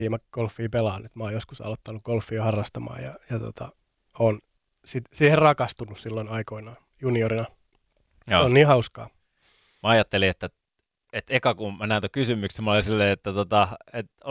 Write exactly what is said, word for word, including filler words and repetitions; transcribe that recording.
mä golfia pelaan. Nyt mä oon joskus aloittanut golfia harrastamaan ja, ja tota, on sit, siihen rakastunut silloin aikoinaan juniorina. Joo. On niin hauskaa. Mä ajattelin, että, että eka kun mä näin tuon kysymyksen, mä olin silleen, että, tota, että